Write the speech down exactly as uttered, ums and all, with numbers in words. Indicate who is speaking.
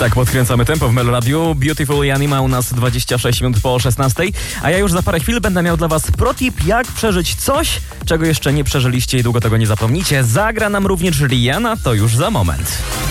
Speaker 1: Tak, podkręcamy tempo w Meloradiu. Beautiful Janima u nas dwadzieścia sześć minut po szesnastej, a ja już za parę chwil będę miał dla was protip, jak przeżyć coś, czego jeszcze nie przeżyliście i długo tego nie zapomnicie. Zagra nam również Rihanna, to już za moment.